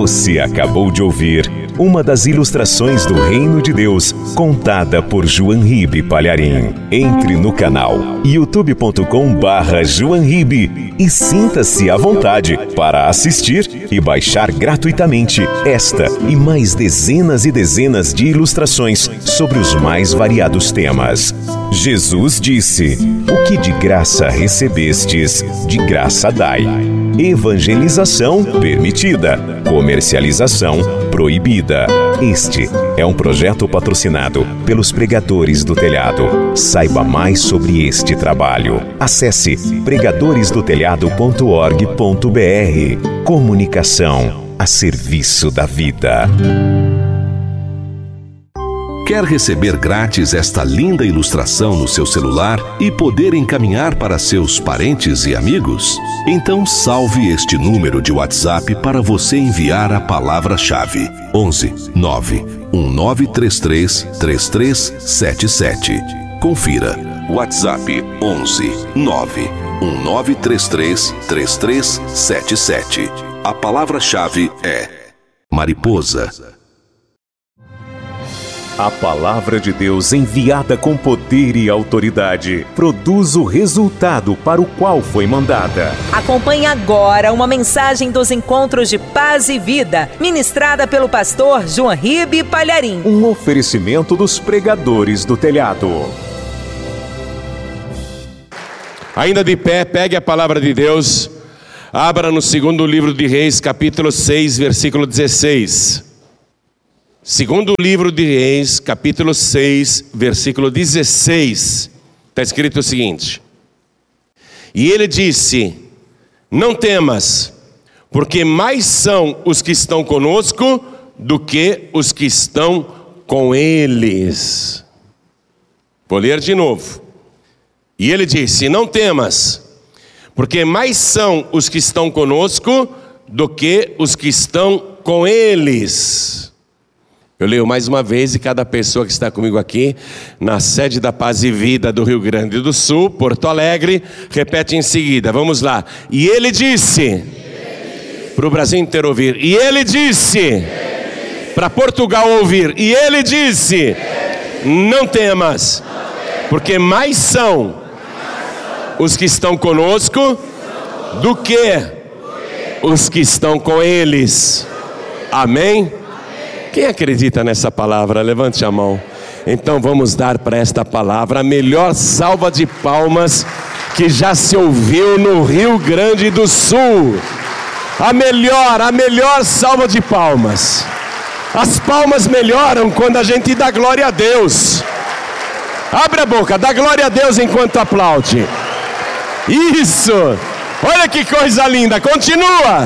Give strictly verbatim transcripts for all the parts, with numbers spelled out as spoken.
Você acabou de ouvir uma das ilustrações do Reino de Deus, contada por João Ribe Palharim. Entre no canal youtube ponto com barra João Ribe e sinta-se à vontade para assistir e baixar gratuitamente esta e mais dezenas e dezenas de ilustrações sobre os mais variados temas. Jesus disse: "O que de graça recebestes, de graça dai." Evangelização permitida, comercialização proibida. Este é um projeto patrocinado pelos Pregadores do Telhado. Saiba mais sobre este trabalho. Acesse pregadores do telhado ponto org ponto br. Comunicação a serviço da vida. Quer receber grátis esta linda ilustração no seu celular e poder encaminhar para seus parentes e amigos? Então salve este número de WhatsApp para você enviar a palavra-chave onze nove um nove três três três três sete sete. Confira. WhatsApp onze nove um nove três três três três sete sete. A palavra-chave é mariposa. A palavra de Deus, enviada com poder e autoridade, produz o resultado para o qual foi mandada. Acompanhe agora uma mensagem dos Encontros de Paz e Vida, ministrada pelo pastor João Ribe Palharim. Um oferecimento dos Pregadores do Telhado. Ainda de pé, pegue a palavra de Deus, abra no segundo livro de Reis, capítulo seis, versículo dezesseis. Segundo livro de Reis, capítulo seis, versículo dezesseis, está escrito o seguinte: "E ele disse: não temas, porque mais são os que estão conosco do que os que estão com eles." Vou ler de novo. E ele disse: não temas, porque mais são os que estão conosco do que os que estão com eles. Eu leio mais uma vez, e cada pessoa que está comigo aqui, na sede da Paz e Vida do Rio Grande do Sul, Porto Alegre, repete em seguida. Vamos lá. E ele disse, para o Brasil inteiro ouvir, e ele disse, para Portugal ouvir, e ele disse, não temas, porque mais são os que estão conosco do que os que estão com eles. Amém? Quem acredita nessa palavra? Levante a mão. Então vamos dar para esta palavra a melhor salva de palmas que já se ouviu no Rio Grande do Sul. A melhor, a melhor salva de palmas. As palmas melhoram quando a gente dá glória a Deus. Abre a boca, dá glória a Deus enquanto aplaude. Isso! Olha que coisa linda, continua!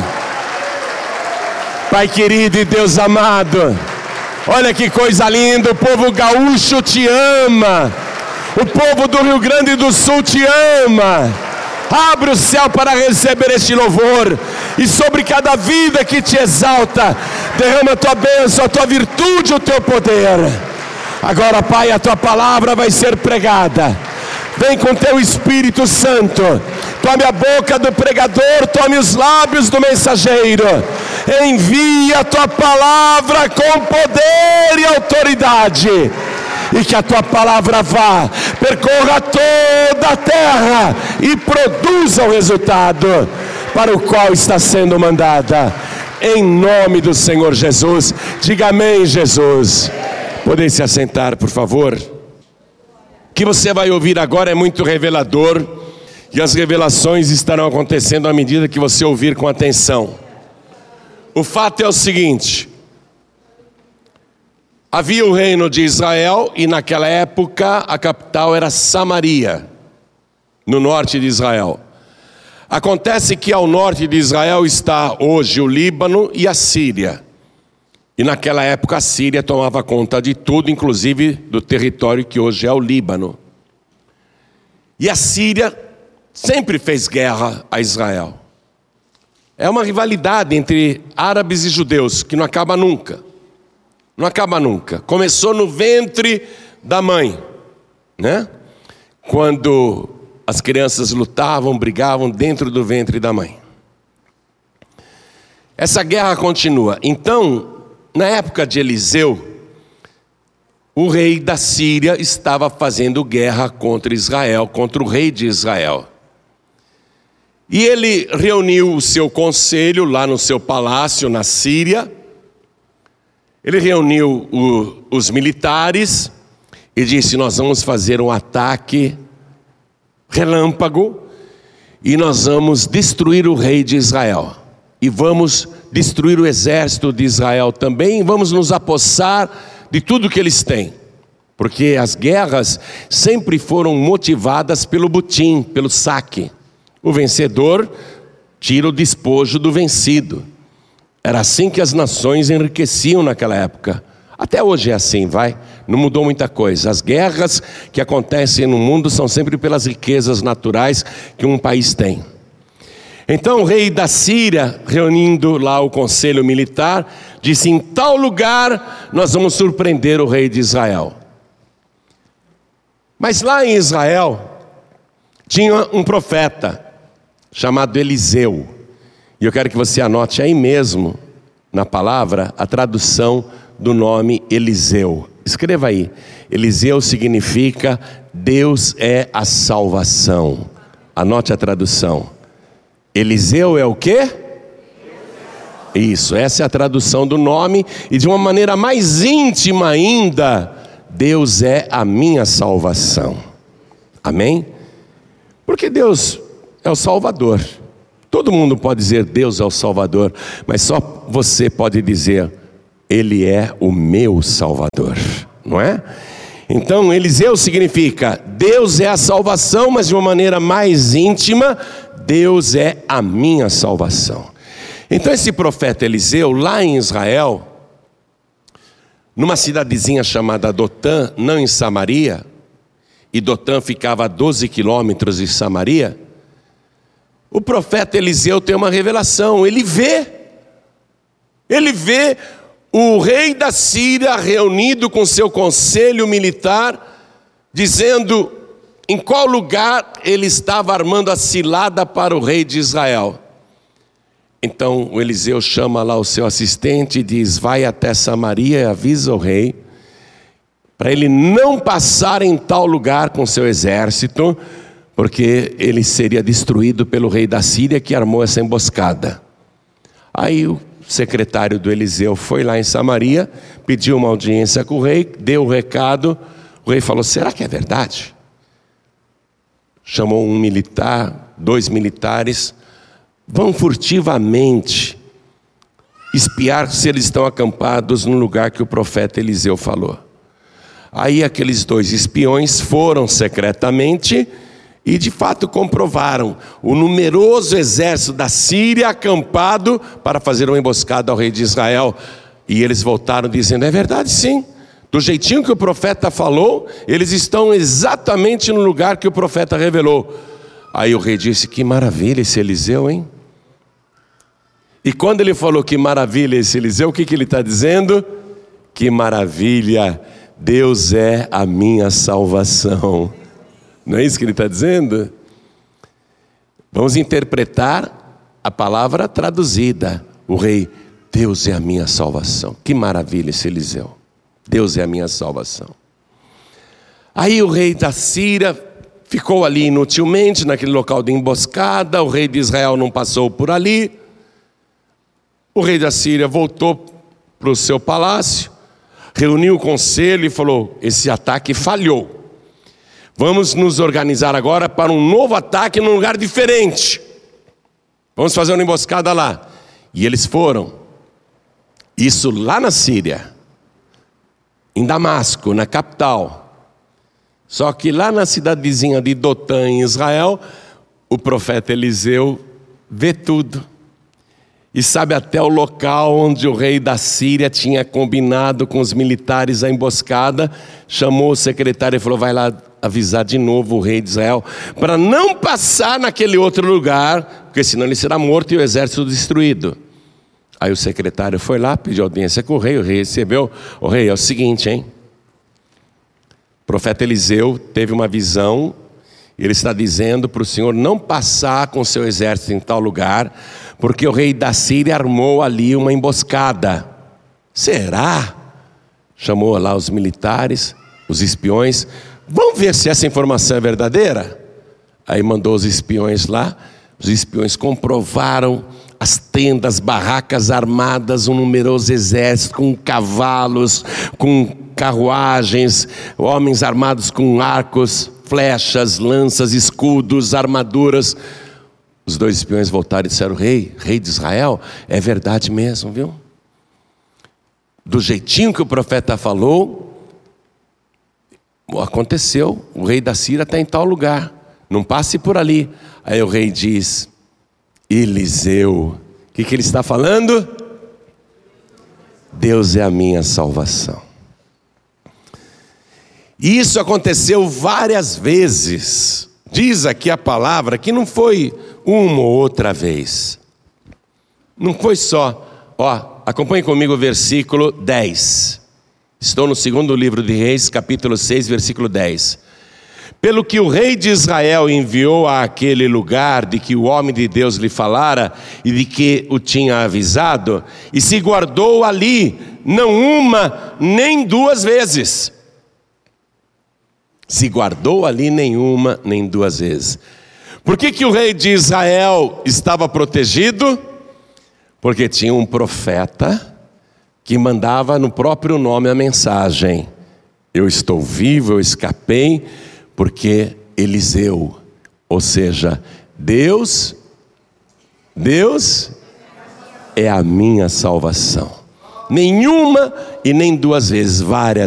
Pai querido e Deus amado, olha que coisa linda, o povo gaúcho te ama, o povo do Rio Grande do Sul te ama. Abre o céu para receber este louvor, e sobre cada vida que te exalta, derrama a tua bênção, a tua virtude, o teu poder. Agora, Pai, a tua palavra vai ser pregada. Vem com teu Espírito Santo, tome a boca do pregador, tome os lábios do mensageiro, envia a tua palavra com poder e autoridade, e que a tua palavra vá, percorra toda a terra e produza o resultado para o qual está sendo mandada, em nome do Senhor Jesus. Diga amém, Jesus. Podem se assentar, por favor. O que você vai ouvir agora é muito revelador, e as revelações estarão acontecendo à medida que você ouvir com atenção. O fato é o seguinte: havia o reino de Israel, e naquela época a capital era Samaria, no norte de Israel. Acontece que ao norte de Israel está hoje o Líbano e a Síria. E naquela época a Síria tomava conta de tudo, inclusive do território que hoje é o Líbano. E a Síria sempre fez guerra a Israel. É uma rivalidade entre árabes e judeus que não acaba nunca. Não acaba nunca. Começou no ventre da mãe, né? Quando as crianças lutavam, brigavam dentro do ventre da mãe. essa guerra continua. Então, na época de Eliseu, o rei da Síria estava fazendo guerra contra Israel, contra o rei de Israel. E ele reuniu o seu conselho lá no seu palácio na Síria. Ele reuniu o, os militares e disse: nós vamos fazer um ataque relâmpago e nós vamos destruir o rei de Israel. E vamos destruir o exército de Israel também, e vamos nos apossar de tudo que eles têm. Porque as guerras sempre foram motivadas pelo butim, pelo saque. O vencedor tira o despojo do vencido. Era assim que as nações enriqueciam naquela época. Até hoje é assim, vai. Não mudou muita coisa. As guerras que acontecem no mundo são sempre pelas riquezas naturais que um país tem. Então o rei da Síria, reunindo lá o conselho militar, disse: em tal lugar nós vamos surpreender o rei de Israel. Mas lá em Israel tinha um profeta chamado Eliseu. E eu quero que você anote aí mesmo na palavra a tradução do nome Eliseu. Escreva aí. Eliseu significa Deus é a salvação. Anote a tradução. Eliseu é o quê? Isso, essa é a tradução do nome. E de uma maneira mais íntima ainda, Deus é a minha salvação. Amém? Porque Deus é o Salvador. Todo mundo pode dizer Deus é o Salvador, mas só você pode dizer Ele é o meu Salvador, não é? Então Eliseu significa Deus é a salvação, mas de uma maneira mais íntima, Deus é a minha salvação. Então esse profeta Eliseu, lá em Israel, numa cidadezinha chamada Dotã, não em Samaria, e Dotã ficava a doze quilômetros de Samaria, o profeta Eliseu tem uma revelação. Ele vê, ele vê o rei da Síria reunido com seu conselho militar, dizendo em qual lugar ele estava armando a cilada para o rei de Israel. Então o Eliseu chama lá o seu assistente e diz: vai até Samaria e avisa o rei, para ele não passar em tal lugar com seu exército, porque ele seria destruído pelo rei da Síria que armou essa emboscada. Aí o secretário do Eliseu foi lá em Samaria, pediu uma audiência com o rei, deu o recado. O rei falou: será que é verdade? Chamou um militar, dois militares, vão furtivamente espiar se eles estão acampados no lugar que o profeta Eliseu falou. Aí aqueles dois espiões foram secretamente e de fato comprovaram o numeroso exército da Síria acampado para fazer uma emboscada ao rei de Israel. E eles voltaram dizendo: é verdade sim, do jeitinho que o profeta falou, eles estão exatamente no lugar que o profeta revelou. Aí o rei disse: que maravilha esse Eliseu, hein? E quando ele falou que maravilha esse Eliseu, o que, que ele está dizendo? Que maravilha, Deus é a minha salvação. Não é isso que ele está dizendo? Vamos interpretar a palavra traduzida. O rei: Deus é a minha salvação. Que maravilha esse Eliseu. Deus é a minha salvação. Aí o rei da Síria ficou ali inutilmente, naquele local de emboscada. O rei de Israel não passou por ali. O rei da Síria voltou para o seu palácio, reuniu o conselho e falou: esse ataque falhou. Vamos nos organizar agora para um novo ataque num lugar diferente. Vamos fazer uma emboscada lá. E eles foram. Isso lá na Síria, em Damasco, na capital. Só que lá na cidadezinha de Dotã, em Israel, o profeta Eliseu vê tudo. E sabe até o local onde o rei da Síria tinha combinado com os militares a emboscada. Chamou o secretário e falou: vai lá avisar de novo o rei de Israel, para não passar naquele outro lugar, porque senão ele será morto e o exército destruído. Aí o secretário foi lá, pediu audiência com o rei. O rei recebeu. O rei, é o seguinte, hein? O profeta Eliseu teve uma visão. Ele está dizendo para o senhor não passar com seu exército em tal lugar, porque o rei da Síria armou ali uma emboscada. Será? Chamou lá os militares, os espiões. Vamos ver se essa informação é verdadeira? Aí mandou os espiões lá. Os espiões comprovaram as tendas, barracas armadas, um numeroso exército com cavalos, com carruagens, homens armados com arcos, flechas, lanças, escudos, armaduras. Os dois espiões voltaram e disseram: rei, rei de Israel, é verdade mesmo, viu? Do jeitinho que o profeta falou, aconteceu, o rei da Síria está em tal lugar, não passe por ali. Aí o rei diz: Eliseu, o que, que ele está falando? Deus é a minha salvação. Isso aconteceu várias vezes. Diz aqui a palavra que não foi uma ou outra vez. Não foi só. Ó, acompanhe comigo o versículo dez. Estou no segundo livro de Reis, capítulo seis, versículo dez. Pelo que o rei de Israel enviou àquele lugar de que o homem de Deus lhe falara e de que o tinha avisado, e se guardou ali, não uma nem duas vezes. Se guardou ali nenhuma nem duas vezes. Por que que o rei de Israel estava protegido? Porque tinha um profeta que mandava no próprio nome a mensagem: eu estou vivo, eu escapei, porque Eliseu, ou seja, Deus, Deus é a minha salvação. Nenhuma e nem duas vezes, várias